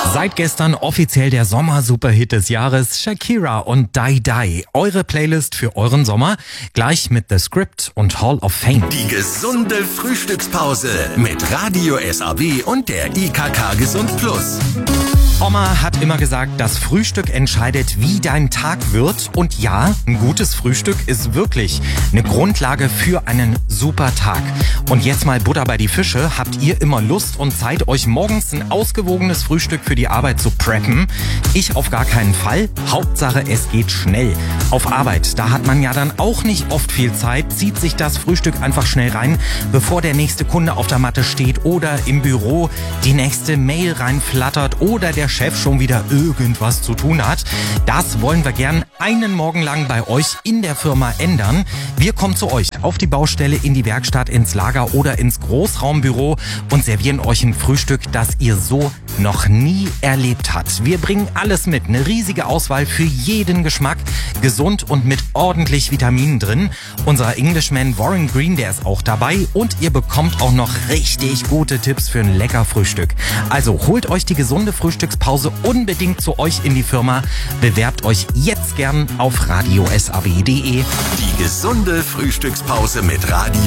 Seit gestern offiziell der Sommer-Superhit des Jahres, Shakira und Die Die. Eure Playlist für euren Sommer, gleich mit The Script und Hall of Fame. Die gesunde Frühstückspause mit Radio SAW und der IKK Gesund Plus. Oma hat immer gesagt, das Frühstück entscheidet, wie dein Tag wird. Und ja, ein gutes Frühstück ist wirklich eine Grundlage für einen super Tag. Und jetzt mal Butter bei die Fische. Habt ihr immer Lust und Zeit, euch morgens ein ausgewogenes Frühstück für die Arbeit zu preppen? Ich auf gar keinen Fall. Hauptsache, es geht schnell. Auf Arbeit, da hat man ja dann auch nicht oft viel Zeit, zieht sich das Frühstück einfach schnell rein, bevor der nächste Kunde auf der Matte steht oder im Büro die nächste Mail reinflattert oder der Chef schon wieder irgendwas zu tun hat. Das wollen wir gern einen Morgen lang bei euch in der Firma ändern. Wir kommen zu euch auf die Baustelle, in die Werkstatt, ins Lager oder ins Großraumbüro und servieren euch ein Frühstück, das ihr so noch nie erlebt habt. Wir bringen alles mit, eine riesige Auswahl für jeden Geschmack, gesund und mit ordentlich Vitaminen drin. Unser Englishman Warren Green, der ist auch dabei und ihr bekommt auch noch richtig gute Tipps für ein lecker Frühstück. Also holt euch die gesunde Frühstückspause unbedingt zu euch in die Firma. Bewerbt euch jetzt gern auf radiosaw.de. Die gesunde Frühstückspause mit Radio